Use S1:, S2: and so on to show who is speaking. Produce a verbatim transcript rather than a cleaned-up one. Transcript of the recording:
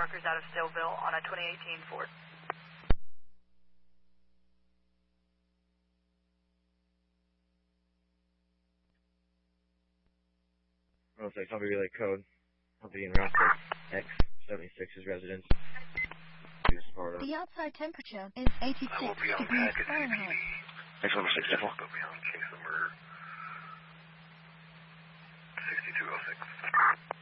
S1: workers out of Stillville on a twenty eighteen Ford.
S2: Oh, it's like Humpy Relay Code. Humpy and Roscoe X seventy-six's residence.
S3: The outside temperature is eighty-six degrees Fahrenheit.
S2: X number six, Devil.
S4: They'll be on case number sixty-two oh six.